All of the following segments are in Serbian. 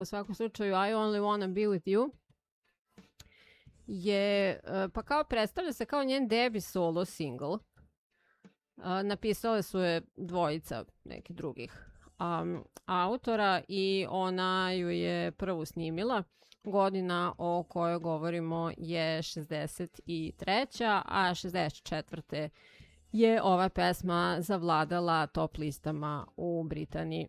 U svakom slučaju I Only Wanna Be With You je, pa kao predstavlja se kao njen debi solo single. Napisale su je dvojica nekih drugih autora i ona ju je prvu snimila. Godina o kojoj govorimo je 63. a 64. je ova pesma zavladala top listama u Britaniji.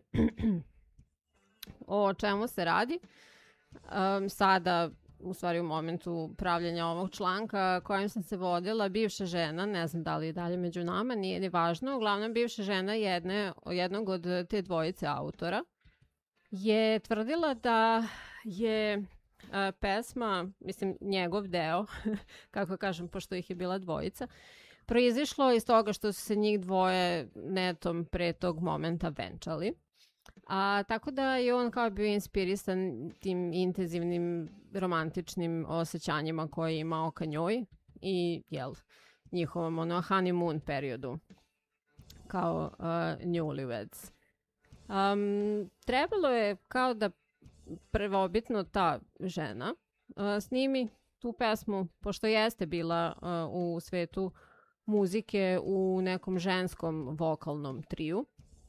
O čemu se radi? Sada, u stvari u momentu pravljenja ovog članka kojim sam se vodila, bivša žena, ne znam da li je dalje među nama, nije ni važno, uglavnom bivša žena jednog od te dvojice autora je tvrdila da je pesma, mislim njegov deo, kako kažem, pošto ih je bila dvojica, proizišlo iz toga što su se njih dvoje netom pre tog momenta venčali. Tako da je on kao bio inspirisan tim intenzivnim romantičnim osjećanjima koje je imao ka njoj i njihovom honeymoon periodu kao newlyweds. Trebalo je kao da prvobitno ta žena snimi tu pesmu, pošto jeste bila u svetu muzike u nekom ženskom vokalnom triju,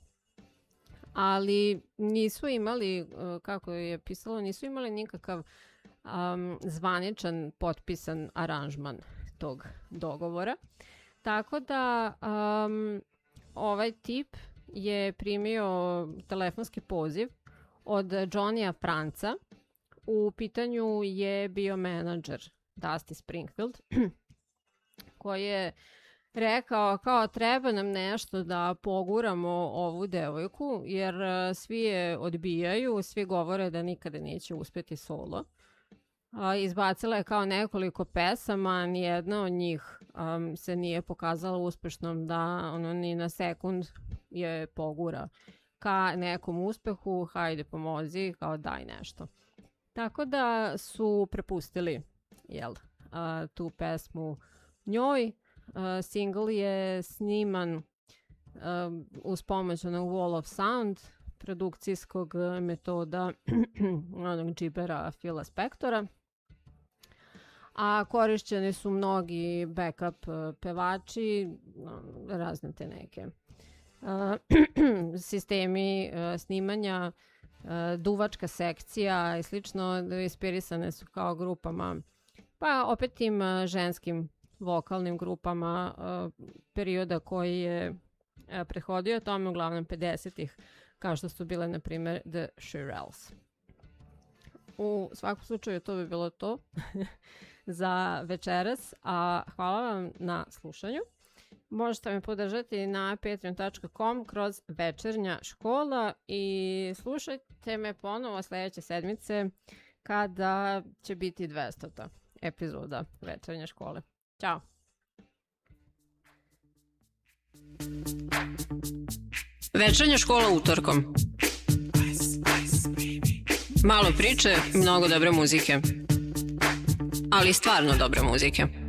ali nisu imali, kako je pisalo, nisu imali nikakav zvaničan potpisan aranžman tog dogovora. Tako da ovaj tip je primio telefonski poziv od Johnnyja Franca. U pitanju je bio menadžer Dusty Springfield koji je rekao kao treba nam nešto da poguramo ovu devojku jer svi je odbijaju, svi govore da nikada neće uspjeti solo. Izbacila je kao nekoliko pesama, nijedna od njih se nije pokazala uspešnom da ono ni na sekund je pogura ka nekom uspehu, hajde pomozi, kao daj nešto. Tako da su prepustili tu pesmu njoj. Single je sniman uz pomoć onog Wall of Sound, produkcijskog metoda onog džibera Phila Spectora. A korišćeni su mnogi backup pevači, razne te neke sistemi snimanja, duvačka sekcija i slično, inspirisane su kao grupama, pa opet tim ženskim vokalnim grupama perioda koji je prethodio tome, uglavnom 50-ih, kao što su bile, na primjer, The Shirelles. U svakom slučaju to bi bilo to za večeras, a hvala vam na slušanju. Možete me podržati na patreon.com kroz Večernja škola i slušajte me ponovo sljedeće sedmice kada će biti 200. epizoda Večernje škole. Ćao! Večernja škola utorkom. Malo priče, mnogo dobre muzike. Ali stvarno dobre muzike.